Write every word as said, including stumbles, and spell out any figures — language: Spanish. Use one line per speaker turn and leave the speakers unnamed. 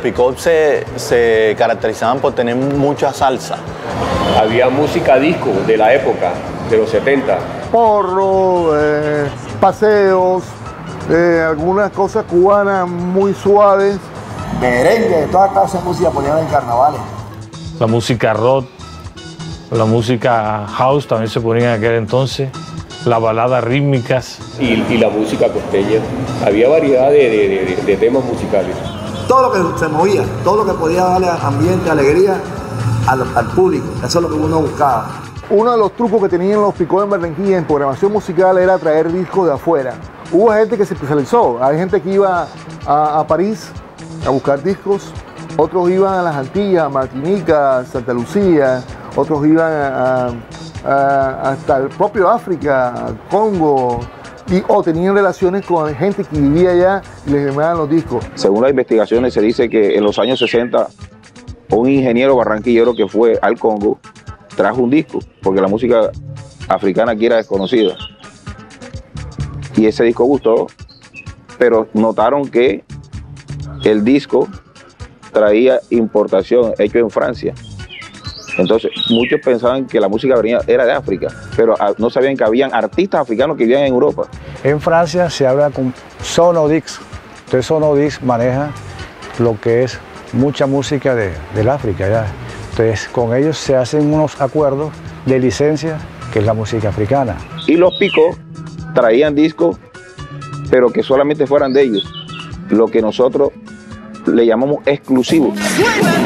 Picot se, se caracterizaban por tener mucha salsa.
Había música disco de la época, de los setenta.
Porro, eh, paseos, eh, algunas cosas cubanas muy suaves.
Merengue, toda clase de música ponían en carnavales.
La música rock, la música house también se ponía en aquel entonces, las baladas rítmicas.
Y, y la música costeña. Había variedad de, de, de, de temas musicales.
Todo lo que se movía, todo lo que podía darle ambiente, alegría al, al público. Eso es lo que uno buscaba.
Uno de los trucos que tenían los Picot en Barranquilla en programación musical era traer discos de afuera. Hubo gente que se especializó. Hay gente que iba a, a París a buscar discos, otros iban a las Antillas, a Martinica, Santa Lucía, otros iban a, a, hasta el propio África, Congo, y, o tenían relaciones con gente que vivía allá y les enviaban los discos.
Según las investigaciones se dice que en los años sesenta un ingeniero barranquillero que fue al Congo trajo un disco, porque la música africana aquí era desconocida. Y ese disco gustó, pero notaron que el disco traía importación, hecho en Francia. Entonces, muchos pensaban que la música venía, era de África, pero no sabían que habían artistas africanos que vivían en Europa.
En Francia se habla con Sonodix. Entonces, Sonodix maneja lo que es mucha música de, del África. ¿Ya? Entonces, con ellos se hacen unos acuerdos de licencia, que es la música africana.
Y los Picot traían discos, pero que solamente fueran de ellos, lo que nosotros le llamamos exclusivos.